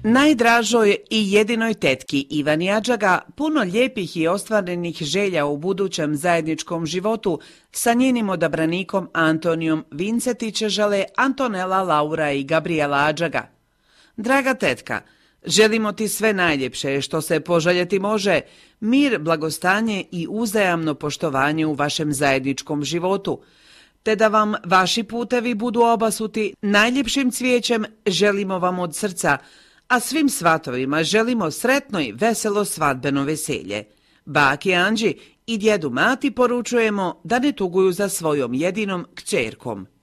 Najdražoj i jedinoj tetki Ivani Adžaga puno lijepih i ostvarenih želja u budućem zajedničkom životu sa njenim odabranikom Antonijom Vincetić žele Antonela, Laura i Gabriela Adžaga. Draga tetka, želimo ti sve najljepše što se poželjeti može, mir, blagostanje i uzajamno poštovanje u vašem zajedničkom životu, te da vam vaši putevi budu obasuti najljepšim cvijećem želimo vam od srca, a svim svatovima želimo sretno i veselo svadbeno veselje. Baki Anđi i djedu Mati poručujemo da ne tuguju za svojom jedinom kćerkom.